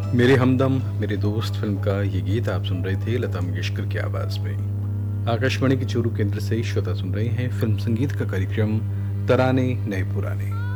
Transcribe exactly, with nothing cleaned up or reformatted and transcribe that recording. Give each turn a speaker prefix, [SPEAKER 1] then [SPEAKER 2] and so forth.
[SPEAKER 1] मेरे हमदम मेरे दोस्त फिल्म का ये गीत आप सुन रहे थे लता मंगेशकर की आवाज में। आकाशवाणी के चूरू केंद्र से श्रोता सुन रहे हैं फिल्म संगीत का कार्यक्रम तराने नए पुराने।